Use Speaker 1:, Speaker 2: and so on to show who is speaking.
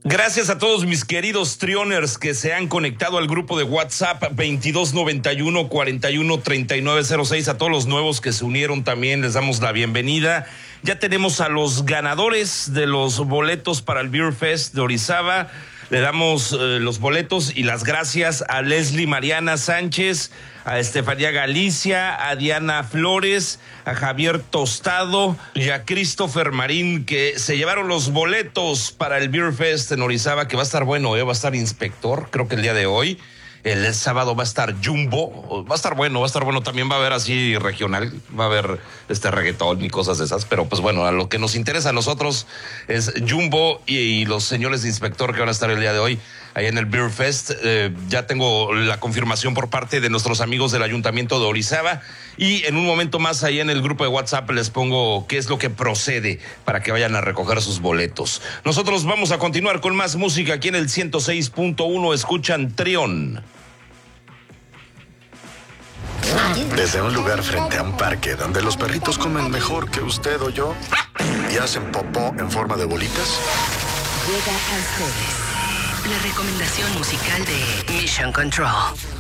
Speaker 1: Gracias a todos mis queridos Trioners que se han conectado al grupo de WhatsApp 2291-413906. A todos los nuevos que se unieron también les damos la bienvenida. Ya tenemos a los ganadores de los boletos para el Beer Fest de Orizaba. Le damos los boletos y las gracias a Leslie Mariana Sánchez, a Estefanía Galicia, a Diana Flores, a Javier Tostado y a Christopher Marín, que se llevaron los boletos para el Beer Fest en Orizaba, que va a estar bueno, va a estar Inspector, creo que el día de hoy. El sábado va a estar Jumbo, va a estar bueno, también va a haber así regional, va a haber reggaetón y cosas de esas, pero pues bueno, a lo que nos interesa a nosotros es Jumbo y los señores de Inspector que van a estar el día de hoy ahí en el Beer Fest. Ya tengo la confirmación por parte de nuestros amigos del Ayuntamiento de Orizaba y en un momento más ahí en el grupo de WhatsApp les pongo qué es lo que procede para que vayan a recoger sus boletos. Nosotros vamos a continuar con más música aquí en el 106.1, escuchan Trión.
Speaker 2: Desde un lugar frente a un parque donde los perritos comen mejor que usted o yo y hacen popó en forma de bolitas,
Speaker 3: llega a ustedes la recomendación musical de Mission Control.